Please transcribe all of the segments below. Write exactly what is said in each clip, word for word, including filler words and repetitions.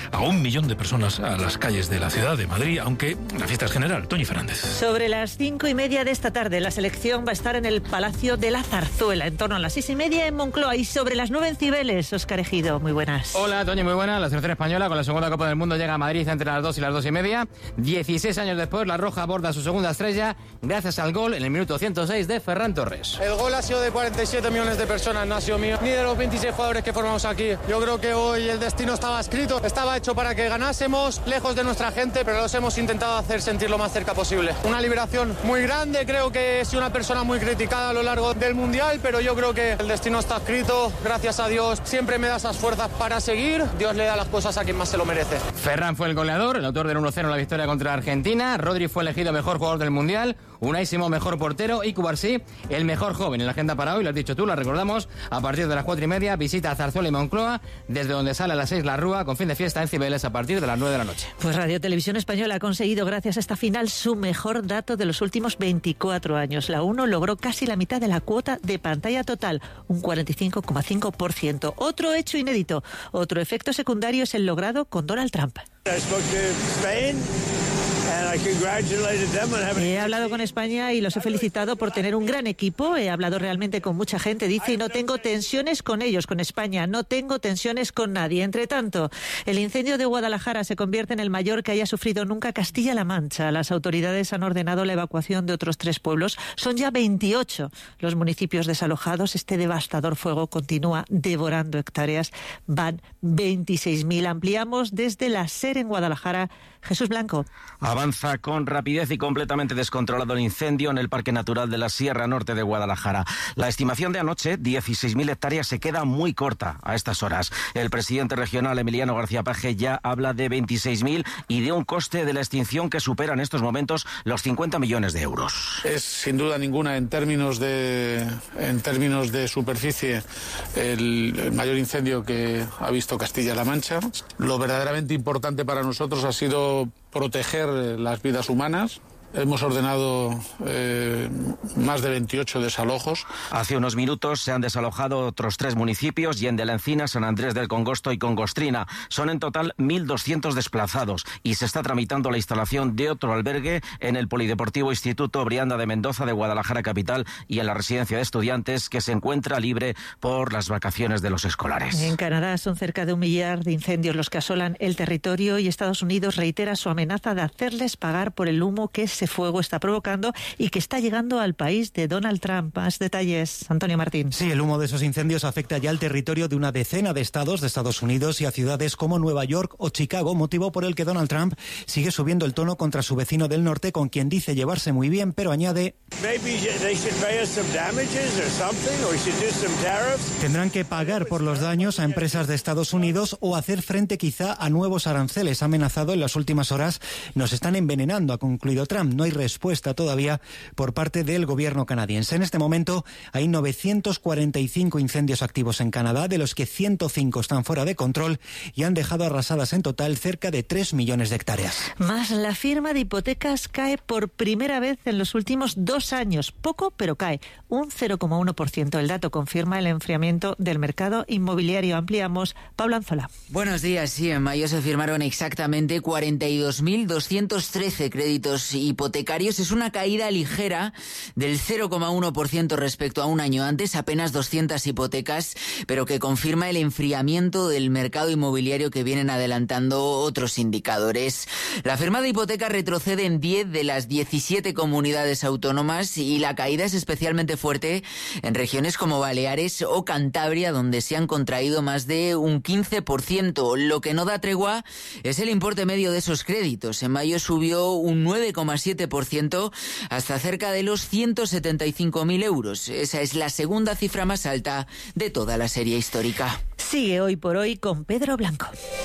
a un millón de personas a las calles de la ciudad de Madrid, aunque la fiesta es general. Toñi Fernández. Sobre las cinco y media de esta tarde, la selección va a estar en el Palacio de la Zarzuela, en torno a las seis y media en Moncloa, y sobre las nueve en Cibeles. Óscar Ejido, muy buenas. Hola, Toñi, muy buena. La selección española con la segunda Copa del Mundo llega a Madrid entre las dos y las dos y media. dieciséis años después, la Roja aborda su segunda estrella gracias al gol en el minuto ciento seis de Ferran Torres. El gol ha sido de cuarenta y siete millones de personas, no ha sido mío, ni de los veintiséis jugadores que formamos aquí. Yo creo que hoy el destino estaba escrito, estaba hecho para que ganásemos, lejos de nuestra gente, pero los hemos intentado hacer sentir lo más cerca posible. Una liberación muy grande, creo que he sido una persona muy criticada a lo largo del Mundial, pero yo creo que el destino está escrito, gracias a Dios, siempre me da esas fuerzas para seguir, Dios le da las cosas a quien más se lo merece. Ferran fue el goleador, el autor del uno cero en la victoria contra Argentina, Rodri fue elegido mejor jugador del Mundial, Unai Simón mejor portero y Cubarsí el mejor joven. En la agenda para hoy, lo has dicho tú, la recordamos, a partir de las cuatro y media, visita a Zarzuela y Moncloa, desde donde sale a las seis la Rúa, con fin de fiesta en Cibeles a partir de las nueve de la noche. Pues Radio Televisión Española ha conseguido, gracias a esta final, su mejor dato de los últimos veinticuatro años. La uno logró casi la mitad de la cuota de pantalla total, un cuarenta y cinco coma cinco por ciento. Otro hecho inédito, otro efecto secundario es el logrado con Donald Trump. He hablado con España y los he felicitado por tener un gran equipo. He hablado realmente con mucha gente, dice, y no tengo tensiones con ellos, con España. No tengo tensiones con nadie. Entre tanto, el incendio de Guadalajara se convierte en el mayor que haya sufrido nunca Castilla-La Mancha. Las autoridades han ordenado la evacuación de otros tres pueblos. Son ya veintiocho los municipios desalojados. Este devastador fuego continúa devorando hectáreas. Van veintiséis mil. Ampliamos desde la SER en Guadalajara. Jesús Blanco. Avanza con rapidez y completamente descontrolado el incendio en el Parque Natural de la Sierra Norte de Guadalajara. La estimación de anoche, dieciséis mil hectáreas, se queda muy corta a estas horas. El presidente regional, Emiliano García Paje, ya habla de veintiséis mil y de un coste de la extinción que supera en estos momentos los cincuenta millones de euros. Es sin duda ninguna, en términos de, en términos de superficie, el, el mayor incendio que ha visto Castilla-La Mancha. Lo verdaderamente importante para nosotros ha sido proteger las vidas humanas. Hemos ordenado eh, más de veintiocho desalojos. Hace unos minutos se han desalojado otros tres municipios, Yen de la Encina, San Andrés del Congosto y Congostrina. Son en total mil doscientos desplazados y se está tramitando la instalación de otro albergue en el Polideportivo Instituto Brianda de Mendoza de Guadalajara capital y en la residencia de estudiantes que se encuentra libre por las vacaciones de los escolares. En Canadá son cerca de un millar de incendios los que asolan el territorio y Estados Unidos reitera su amenaza de hacerles pagar por el humo que ese fuego está provocando y que está llegando al país de Donald Trump. Más detalles, Antonio Martín. Sí, el humo de esos incendios afecta ya al territorio de una decena de estados de Estados Unidos y a ciudades como Nueva York o Chicago, motivo por el que Donald Trump sigue subiendo el tono contra su vecino del norte, con quien dice llevarse muy bien, pero añade: tendrán que pagar por los daños a empresas de Estados Unidos o hacer frente quizá a nuevos aranceles. Ha amenazado en las últimas horas. Nos están envenenando, ha concluido Trump. No hay respuesta todavía por parte del gobierno canadiense. En este momento hay novecientos cuarenta y cinco incendios activos en Canadá, de los que ciento cinco están fuera de control y han dejado arrasadas en total cerca de tres millones de hectáreas. Más, la firma de hipotecas cae por primera vez en los últimos dos años. Poco, pero cae. Un cero coma uno por ciento. El dato confirma el enfriamiento del mercado inmobiliario. Ampliamos. Pablo Anzola. Buenos días. Sí, en mayo se firmaron exactamente cuarenta y dos mil doscientos trece créditos hipotecarios. Es una caída ligera del cero coma uno por ciento respecto a un año antes, apenas doscientas hipotecas, pero que confirma el enfriamiento del mercado inmobiliario que vienen adelantando otros indicadores. La firma de hipotecas retrocede en diez de las diecisiete comunidades autónomas y la caída es especialmente fuerte en regiones como Baleares o Cantabria, donde se han contraído más de un quince por ciento. Lo que no da tregua es el importe medio de esos créditos. En mayo subió un nueve coma siete por ciento hasta cerca de los ciento setenta y cinco mil euros. Esa es la segunda cifra más alta de toda la serie histórica. Sigue Hoy por Hoy con Pedro Blanco.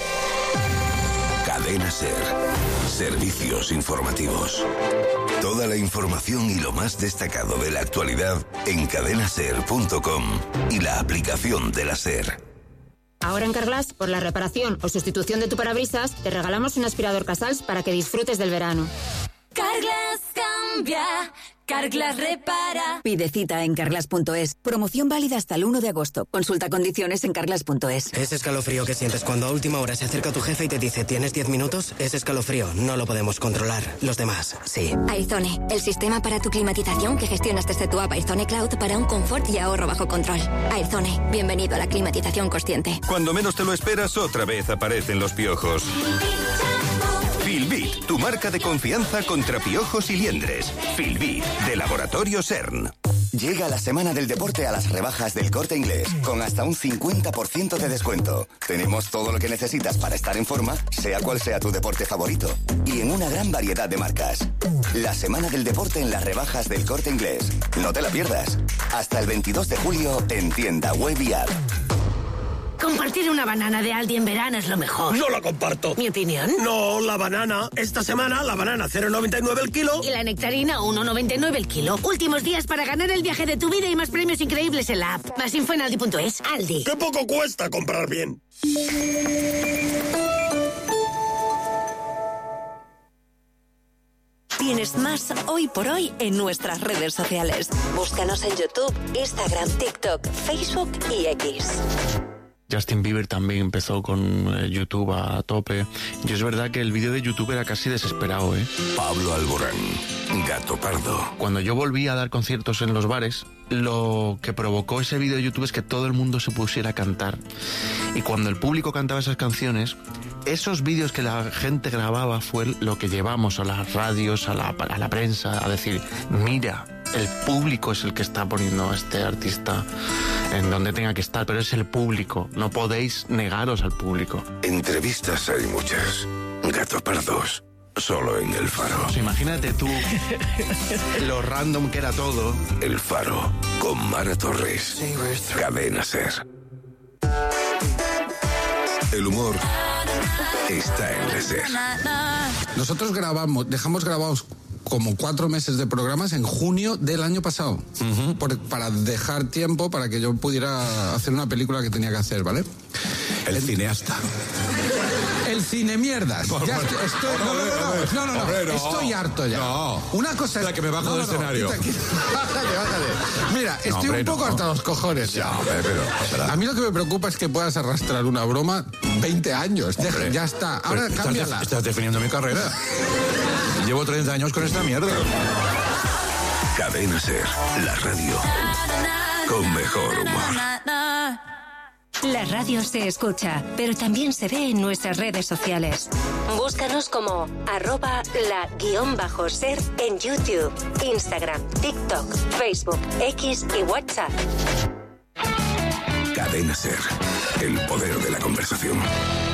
Cadena SER. Servicios informativos. Toda la información y lo más destacado de la actualidad en cadena ser punto com y la aplicación de la SER. Ahora en Carglass, por la reparación o sustitución de tu parabrisas, te regalamos un aspirador Casals para que disfrutes del verano. Carglass cambia, Carglass repara. Pide cita en carglass punto es. Promoción válida hasta el uno de agosto. Consulta condiciones en carglass punto es. Ese escalofrío que sientes cuando a última hora se acerca tu jefe y te dice ¿tienes diez minutos? Ese escalofrío no lo podemos controlar. Los demás, sí. Airzone, el sistema para tu climatización que gestionas desde tu app Airzone Cloud para un confort y ahorro bajo control. Airzone, bienvenido a la climatización consciente. Cuando menos te lo esperas, otra vez aparecen los piojos. Filbit, tu marca de confianza contra piojos y liendres. Filbit, de Laboratorio CERN. Llega la semana del deporte a las rebajas del Corte Inglés, con hasta un cincuenta por ciento de descuento. Tenemos todo lo que necesitas para estar en forma, sea cual sea tu deporte favorito. Y en una gran variedad de marcas. La semana del deporte en las rebajas del Corte Inglés. No te la pierdas. Hasta el veintidós de julio en tienda web y app. Compartir una banana de Aldi en verano es lo mejor. No la comparto. ¿Mi opinión? No, la banana. Esta semana la banana cero coma noventa y nueve el kilo. Y la nectarina uno coma noventa y nueve el kilo. Últimos días para ganar el viaje de tu vida y más premios increíbles en la app. Más info en aldi punto es. Aldi. ¡Qué poco cuesta comprar bien! Tienes más hoy por hoy en nuestras redes sociales. Búscanos en YouTube, Instagram, TikTok, Facebook y X. Justin Bieber también empezó con eh, YouTube a tope. Y es verdad que el vídeo de YouTube era casi desesperado, ¿eh? Pablo Alborán, Gato Pardo. Cuando yo volví a dar conciertos en los bares, lo que provocó ese vídeo de YouTube es que todo el mundo se pusiera a cantar. Y cuando el público cantaba esas canciones, esos vídeos que la gente grababa fue lo que llevamos a las radios, a la, a la prensa, a decir, mira, el público es el que está poniendo a este artista en donde tenga que estar, pero es el público, no podéis negaros al público. Entrevistas hay muchas, Gato Pardos, solo en El Faro. Pues imagínate tú lo random que era todo. El Faro, con Mara Torres, Cadena Ser. El humor está en la Ser. Nosotros grabamos, dejamos grabados como cuatro meses de programas en junio del año pasado, uh-huh. por, para dejar tiempo para que yo pudiera hacer una película que tenía que hacer, ¿vale? El, el cineasta. El cine mierdas. Por, ya por, estoy, estoy, por, no, no, no, no, no, no, no, hombre, no. estoy harto ya. No. Una cosa es la que me bajo no, del no, escenario. Quita, quita. Bájale, bájale. Mira, estoy no, hombre, un poco no. hasta los cojones ya. No, hombre, pero, pero, a mí lo que me preocupa es que puedas arrastrar una broma veinte años. Deja, ya está. Ahora pero cámbiala. Estás, estás definiendo mi carrera. Llevo treinta años con esta mierda. Cadena Ser, la radio con mejor humor. La radio se escucha, pero también se ve en nuestras redes sociales. Búscanos como arroba la guión bajo ser en YouTube, Instagram, TikTok, Facebook, X y WhatsApp. Cadena Ser, el poder de la conversación.